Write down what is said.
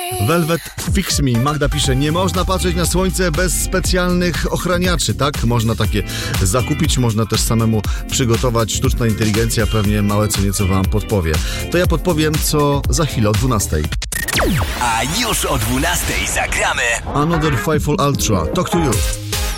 Velvet Fix Me. Magda pisze, nie można patrzeć na słońce bez specjalnych ochraniaczy, tak? Można takie zakupić, można też samemu przygotować. Sztuczna inteligencja pewnie małe co nieco wam podpowie. To ja podpowiem, co za chwilę o 12:00. A już o 12:00 zagramy Another Fightful Ultra. Talk to You.